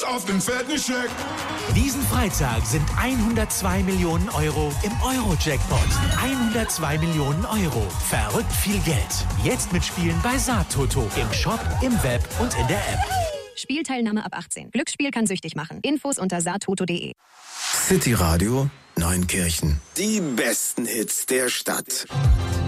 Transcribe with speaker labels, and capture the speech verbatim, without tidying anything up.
Speaker 1: auf den fetten Scheck.
Speaker 2: Diesen Freitag sind hundertzwei Millionen Euro im Euro-Jackpot. hundertzwei Millionen Euro. Verrückt viel Geld. Jetzt mitspielen bei Saattoto. Im Shop, im Web und in der App.
Speaker 3: Spielteilnahme ab achtzehn. Glücksspiel kann süchtig machen. Infos unter saattoto punkt de.
Speaker 4: City Radio Neunkirchen. Die besten Hits der Stadt.